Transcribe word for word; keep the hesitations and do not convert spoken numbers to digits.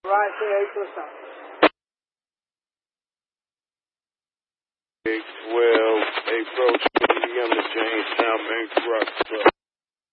Right to April something. eight twelve, approach P M to Jamestown Bank Rock Truck.